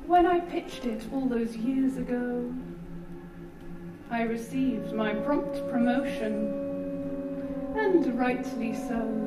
When I pitched it all those years ago, I received my prompt promotion, and rightly so.